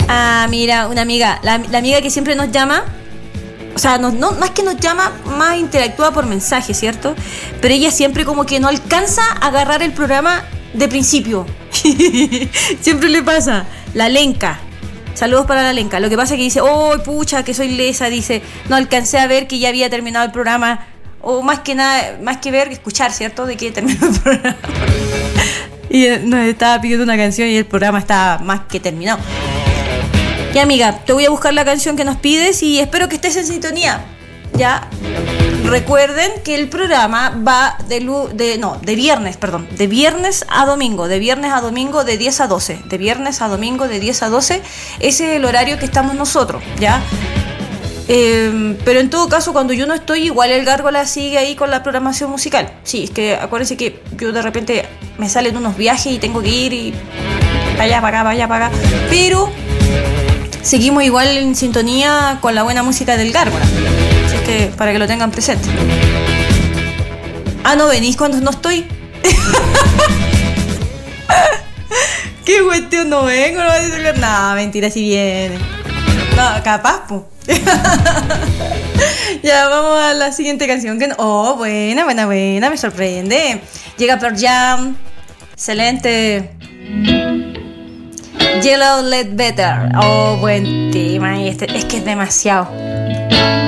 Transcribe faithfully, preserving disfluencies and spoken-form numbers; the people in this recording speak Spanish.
Ah, mira, una amiga, la, la amiga que siempre nos llama, o sea, no, no, más que nos llama, más interactúa por mensaje, ¿cierto? Pero ella siempre como que no alcanza a agarrar el programa de principio. Siempre le pasa. La Lenca. Saludos para la Lenca. Lo que pasa es que dice, oh, pucha, que soy lesa, dice, no alcancé a ver que ya había terminado el programa. O más que nada, más que ver, escuchar, ¿cierto? De que terminó el programa. Y nos estaba pidiendo una canción y el programa estaba más que terminado. Y amiga, te voy a buscar la canción que nos pides y espero que estés en sintonía. Ya, recuerden que el programa va de, de no, de viernes, perdón, de viernes a domingo, de viernes a domingo de diez a doce, de viernes a domingo de diez a doce, ese es el horario que estamos nosotros, ¿ya? Eh, pero en todo caso, cuando yo no estoy, igual el Gárgola sigue ahí con la programación musical. Sí, es que acuérdense que yo de repente me salen unos viajes y tengo que ir y para allá, para acá, para allá, para acá, pero seguimos igual en sintonía con la buena música del Gárgola. Así es que para que lo tengan presente. Ah, ¿no venís cuando no estoy? ¿Qué cuestión? No vengo, no vas a decirle nada. Mentira, si viene. No, capaz, po. Ya, vamos a la siguiente canción. Que no... Oh, buena, buena, buena. Me sorprende. Llega Pearl Jam. Excelente. Yellow Ledbetter. Oh, buen tema. Este, es que es demasiado.